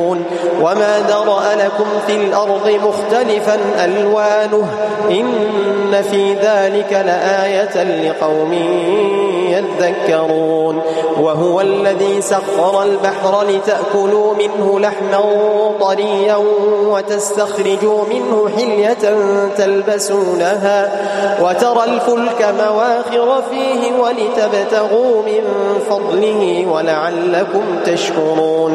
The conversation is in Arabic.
وما ذرأ لكم في الأرض مختلفا ألوانه إن في ذلك لآية لقوم يذكرون وهو الذي سخر البحر لتأكلوا منه لحما طريا وتستخرجوا منه حلية تلبسونها وترى الفلك مواخر فيه ولتبتغوا من فضله ولعلكم تشكرون